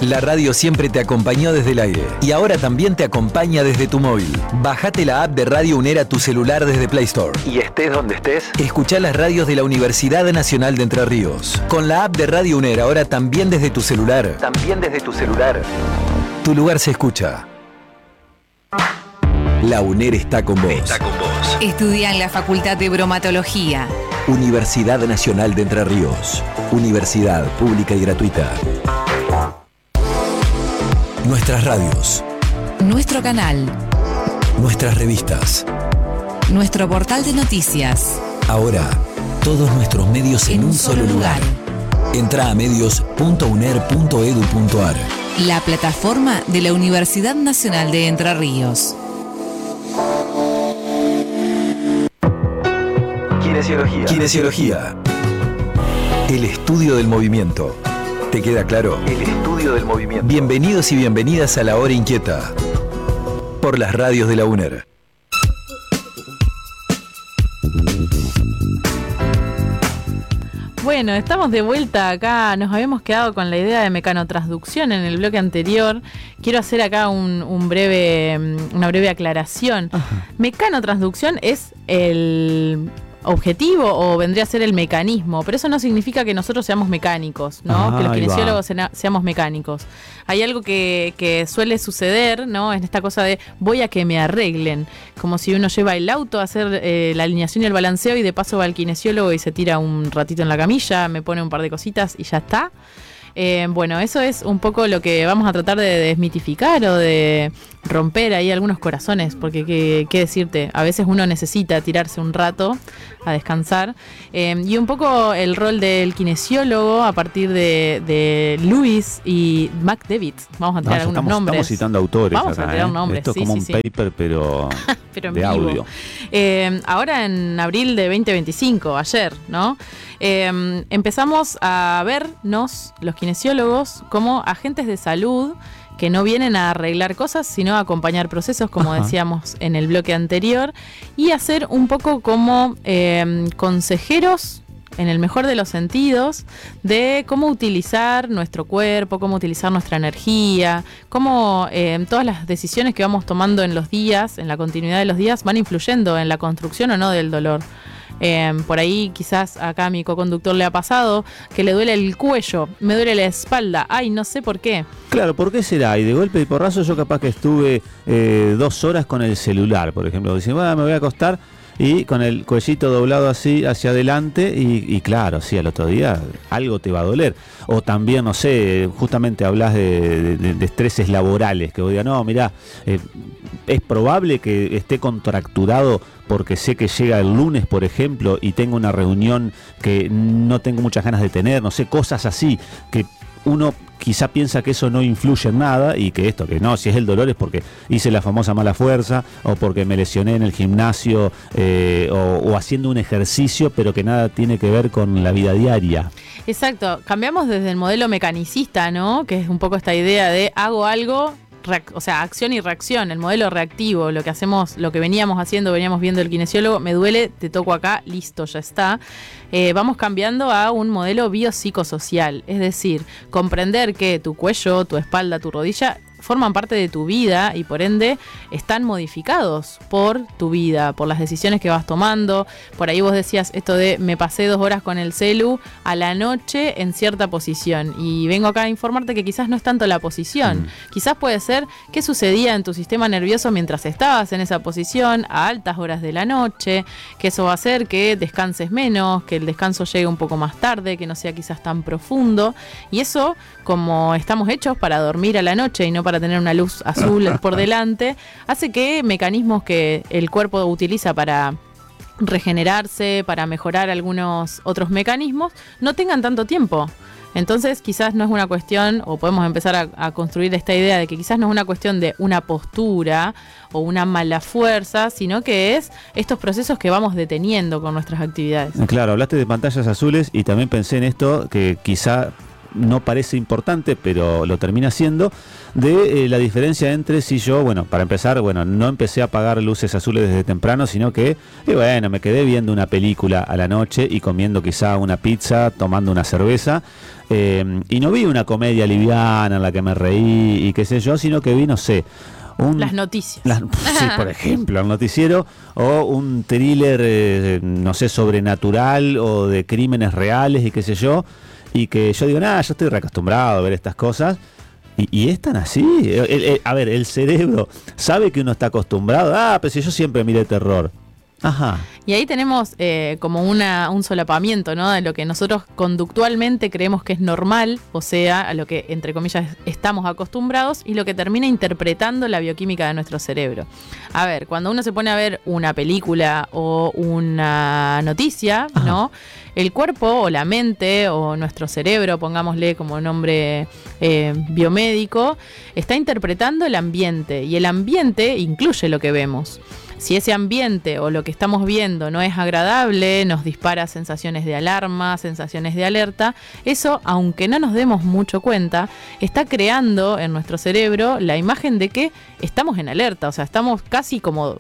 La radio siempre te acompañó desde el aire y ahora también te acompaña desde tu móvil. Bájate la app de Radio UNER a tu celular desde Play Store. Y estés donde estés, escuchá las radios de la Universidad Nacional de Entre Ríos. Con la app de Radio UNER ahora también desde tu celular. Tu lugar se escucha. La UNER está con vos. Estudia en la Facultad de Bromatología. Universidad Nacional de Entre Ríos. Universidad pública y gratuita. Nuestras radios. Nuestro canal. Nuestras revistas. Nuestro portal de noticias. Ahora, todos nuestros medios en un solo lugar. Entrá a medios.uner.edu.ar. La plataforma de la Universidad Nacional de Entre Ríos. Kinesiología. El estudio del movimiento. ¿Te queda claro? El estudio del movimiento. Bienvenidos y bienvenidas a La Hora Inquieta. Por las radios de la UNER. Bueno, estamos de vuelta acá. Nos habíamos quedado con la idea de mecanotransducción en el bloque anterior. Quiero hacer acá una breve aclaración. Ajá. Mecanotransducción es el objetivo o vendría a ser el mecanismo, pero eso no significa que nosotros seamos mecánicos, ¿no? Que los kinesiólogos seamos mecánicos. Hay algo que suele suceder, ¿no? En esta cosa de voy a que me arreglen, como si uno lleva el auto a hacer la alineación y el balanceo y de paso va al kinesiólogo y se tira un ratito en la camilla, me pone un par de cositas y ya está. Bueno, eso es un poco lo que vamos a tratar de desmitificar o de romper ahí algunos corazones, porque qué decirte, a veces uno necesita tirarse un rato a descansar, y un poco el rol del kinesiólogo a partir de Lewis y McDevitt. Vamos a tirar algunos nombres. Estamos citando autores. Vamos a tirar nombres. Esto es como un paper, pero de audio. Ahora en abril de 2025, ayer, ¿no? Empezamos a vernos los kinesiólogos como agentes de salud que no vienen a arreglar cosas, sino a acompañar procesos, como decíamos en el bloque anterior, y hacer un poco como consejeros, en el mejor de los sentidos, de cómo utilizar nuestro cuerpo, cómo utilizar nuestra energía, cómo todas las decisiones que vamos tomando en los días, en la continuidad de los días, van influyendo en la construcción o no del dolor. Por ahí quizás acá a mi coconductor le ha pasado que le duele el cuello, me duele la espalda, ay, no sé por qué. Claro, ¿por qué será? Y de golpe y porrazo yo capaz que estuve 2 horas con el celular, por ejemplo. Dicen, me voy a acostar y con el cuellito doblado así hacia adelante y claro, sí, al otro día algo te va a doler. O también, no sé, justamente hablas de estreses laborales, que vos digas, no, mirá, es probable que esté contracturado porque sé que llega el lunes, por ejemplo, y tengo una reunión que no tengo muchas ganas de tener, no sé, cosas así, que uno quizá piensa que eso no influye en nada y que esto, que no, si es el dolor es porque hice la famosa mala fuerza o porque me lesioné en el gimnasio o haciendo un ejercicio, pero que nada tiene que ver con la vida diaria. Exacto, cambiamos desde el modelo mecanicista, ¿no? Que es un poco esta idea de hago algo, o sea, acción y reacción, el modelo reactivo, lo que hacemos, lo que veníamos viendo el kinesiólogo, me duele, te toco acá, listo, ya está. Vamos cambiando a un modelo biopsicosocial, es decir, comprender que tu cuello, tu espalda, tu rodilla forman parte de tu vida y por ende están modificados por tu vida, por las decisiones que vas tomando. Por ahí vos decías esto de me pasé 2 horas con el celu a la noche en cierta posición y vengo acá a informarte que quizás no es tanto la posición, quizás puede ser qué sucedía en tu sistema nervioso mientras estabas en esa posición a altas horas de la noche, que eso va a hacer que descanses menos, que el descanso llegue un poco más tarde, que no sea quizás tan profundo, y eso, como estamos hechos para dormir a la noche y no para tener una luz azul por delante, hace que mecanismos que el cuerpo utiliza para regenerarse, para mejorar algunos otros mecanismos, no tengan tanto tiempo. Entonces quizás no es una cuestión, o podemos empezar a construir esta idea de que quizás no es una cuestión de una postura o una mala fuerza, sino que es estos procesos que vamos deteniendo con nuestras actividades. Claro, hablaste de pantallas azules y también pensé en esto, que quizá no parece importante, pero lo termina siendo, de la diferencia entre si yo, bueno, para empezar, bueno, no empecé a apagar luces azules desde temprano, sino que, bueno, me quedé viendo una película a la noche y comiendo quizá una pizza, tomando una cerveza, y no vi una comedia liviana en la que me reí y qué sé yo, sino que vi, no sé, las noticias. Sí, por ejemplo, el noticiero, o un thriller, no sé, sobrenatural o de crímenes reales y qué sé yo, y que yo digo, yo estoy reacostumbrado a ver estas cosas, y es tan así. A ver, el cerebro sabe que uno está acostumbrado, pero si yo siempre miré terror. Ajá. Y ahí tenemos como un solapamiento, ¿no? De lo que nosotros conductualmente creemos que es normal, o sea, a lo que, entre comillas, estamos acostumbrados, y lo que termina interpretando la bioquímica de nuestro cerebro. A ver, cuando uno se pone a ver una película o una noticia, ¿no? El cuerpo o la mente o nuestro cerebro, pongámosle como nombre biomédico, está interpretando el ambiente, y el ambiente incluye lo que vemos. Si ese ambiente o lo que estamos viendo no es agradable, nos dispara sensaciones de alarma, sensaciones de alerta, eso, aunque no nos demos mucho cuenta, está creando en nuestro cerebro la imagen de que estamos en alerta, o sea, estamos casi como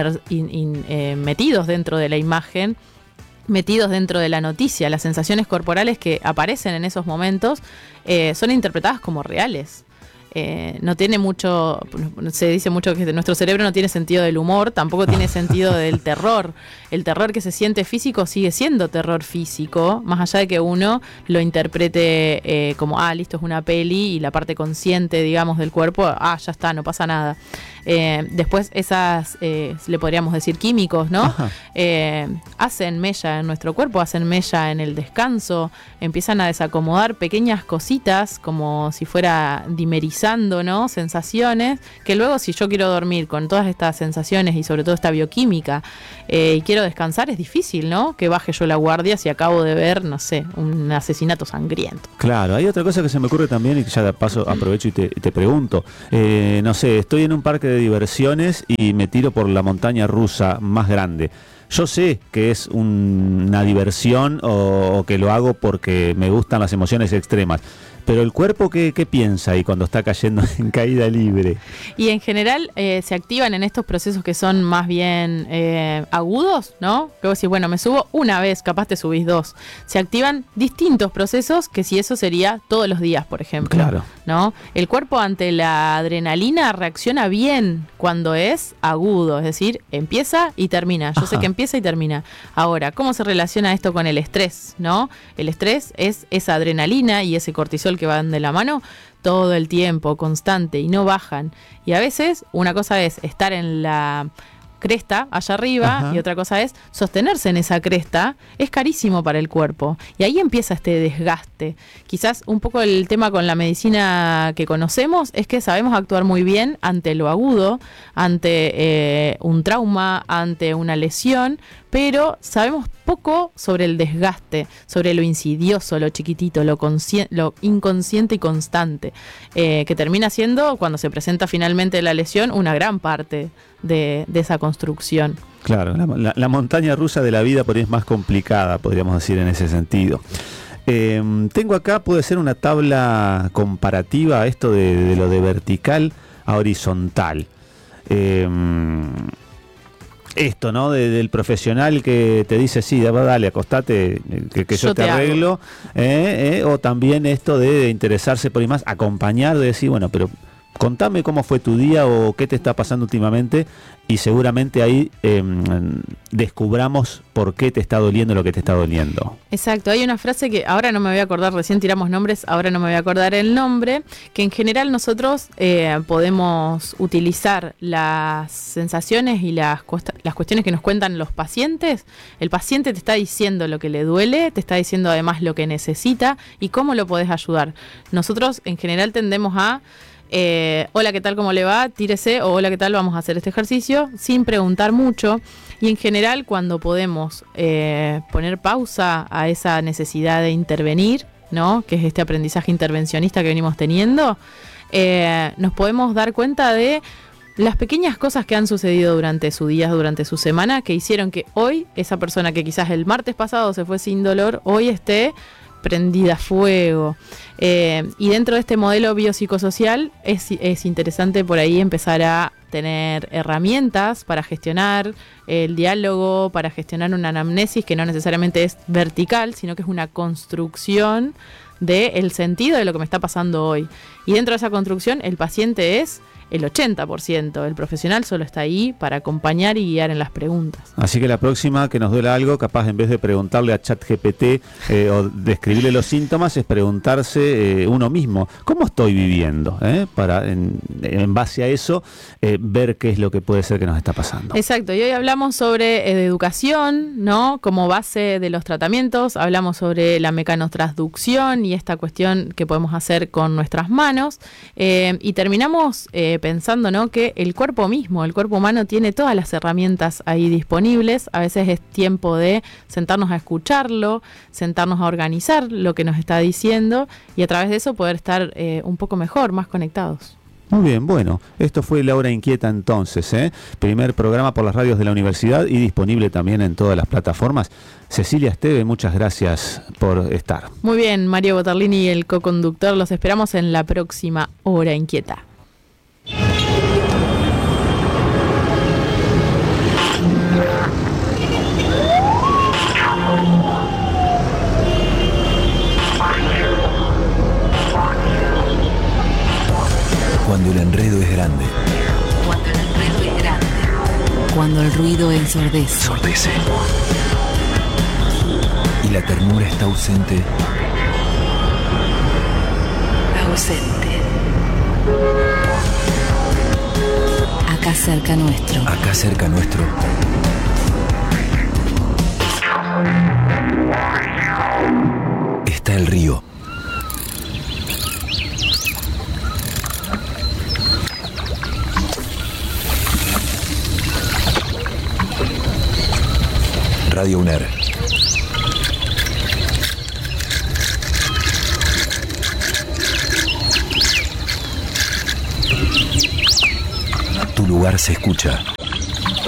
metidos dentro de la imagen, metidos dentro de la noticia. Las sensaciones corporales que aparecen en esos momentos son interpretadas como reales. No tiene mucho, se dice mucho que nuestro cerebro no tiene sentido del humor, tampoco tiene sentido del terror. El terror que se siente físico sigue siendo terror físico, más allá de que uno lo interprete como, listo, es una peli, y la parte consciente, digamos, del cuerpo, ya está, no pasa nada. Después esas, le podríamos decir químicos, ¿no? Hacen mella en nuestro cuerpo, hacen mella en el descanso, empiezan a desacomodar pequeñas cositas como si fuera dimerizando, ¿no? Sensaciones que luego, si yo quiero dormir con todas estas sensaciones y sobre todo esta bioquímica y quiero descansar, es difícil, ¿no? Que baje yo la guardia si acabo de ver, no sé, un asesinato sangriento. Claro, hay otra cosa que se me ocurre también, y que ya de paso aprovecho y te pregunto. No sé, estoy en un parque de diversiones y me tiro por la montaña rusa más grande. Yo sé que es una diversión o que lo hago porque me gustan las emociones extremas, pero el cuerpo, ¿qué piensa ahí cuando está cayendo en caída libre? Y en general se activan en estos procesos que son más bien agudos, ¿no? Que vos decís, bueno, me subo una vez, capaz te subís dos. Se activan distintos procesos que si eso sería todos los días, por ejemplo. Claro. ¿No? El cuerpo ante la adrenalina reacciona bien cuando es agudo, es decir, empieza y termina. Yo sé que empieza y termina. Ahora, ¿cómo se relaciona esto con el estrés, no? El estrés es esa adrenalina y ese cortisol que van de la mano todo el tiempo, constante, y no bajan. Y a veces una cosa es estar en la cresta allá arriba, y otra cosa es sostenerse en esa cresta. Es carísimo para el cuerpo, y ahí empieza este desgaste. Quizás un poco el tema con la medicina que conocemos es que sabemos actuar muy bien ante lo agudo, ante un trauma, ante una lesión, pero sabemos poco sobre el desgaste, sobre lo insidioso, lo chiquitito, lo inconsciente y constante, que termina siendo, cuando se presenta finalmente la lesión, una gran parte de esa construcción. Claro, la montaña rusa de la vida por ahí es más complicada, podríamos decir, en ese sentido. Tengo acá, puede ser una tabla comparativa, esto de lo de vertical a horizontal. Esto, ¿no? Del profesional que te dice, sí, dale, acostate, que yo te arreglo. O también esto de interesarse por ahí más, acompañar, de decir, bueno, pero contame cómo fue tu día o qué te está pasando últimamente, y seguramente ahí descubramos por qué te está doliendo lo que te está doliendo. Exacto, hay una frase que ahora no me voy a acordar, recién tiramos nombres, ahora no me voy a acordar el nombre, que en general nosotros podemos utilizar las sensaciones y las cuestiones que nos cuentan los pacientes. El paciente te está diciendo lo que le duele, te está diciendo además lo que necesita y cómo lo podés ayudar. Nosotros en general tendemos a hola, ¿qué tal? ¿Cómo le va? Tírese, o hola, ¿qué tal? Vamos a hacer este ejercicio, sin preguntar mucho. Y en general, cuando podemos poner pausa a esa necesidad de intervenir, ¿no? Que es este aprendizaje intervencionista que venimos teniendo, nos podemos dar cuenta de las pequeñas cosas que han sucedido durante su día, durante su semana, que hicieron que hoy, esa persona que quizás el martes pasado se fue sin dolor, hoy esté prendida a fuego. Y dentro de este modelo biopsicosocial es interesante por ahí empezar a tener herramientas para gestionar el diálogo, para gestionar una anamnesis que no necesariamente es vertical, sino que es una construcción del sentido de lo que me está pasando hoy. Y dentro de esa construcción el paciente es el 80%, el profesional solo está ahí para acompañar y guiar en las preguntas. Así que la próxima que nos duela algo, capaz en vez de preguntarle a ChatGPT o describirle los síntomas, es preguntarse uno mismo, ¿cómo estoy viviendo? Para en base a eso ver qué es lo que puede ser que nos está pasando. Exacto, y hoy hablamos sobre educación, ¿no? Como base de los tratamientos, hablamos sobre la mecanotransducción y esta cuestión que podemos hacer con nuestras manos, y terminamos pensando, ¿no?, que el cuerpo mismo, el cuerpo humano tiene todas las herramientas ahí disponibles. A veces es tiempo de sentarnos a escucharlo, sentarnos a organizar lo que nos está diciendo y a través de eso poder estar un poco mejor, más conectados. Muy bien, bueno, esto fue La Hora Inquieta entonces, primer programa por las radios de la universidad y disponible también en todas las plataformas. Cecilia Esteve, muchas gracias por estar. Muy bien, Mario Botarlini, el co-conductor, los esperamos en la próxima Hora Inquieta. Cuando el enredo es grande. Cuando el enredo es grande. Cuando el ruido ensordece. Y la ternura está ausente. Acá cerca nuestro. Acá cerca nuestro. Está el río. Radio UNER. Tu lugar se escucha.